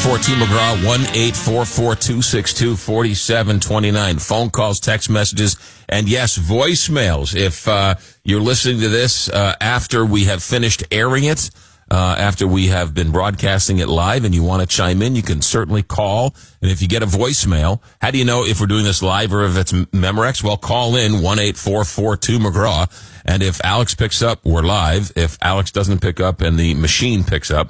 1-844-2-McGraw, 1-844-262-4729. Phone calls, text messages, and yes, voicemails. If you're listening to this after we have finished airing it, after we have been broadcasting it live and you want to chime in, you can certainly call. And if you get a voicemail, how do you know if we're doing this live or if it's Memorex? Well, call in 1-844-2-McGraw. And if Alex picks up, we're live. If Alex doesn't pick up and the machine picks up,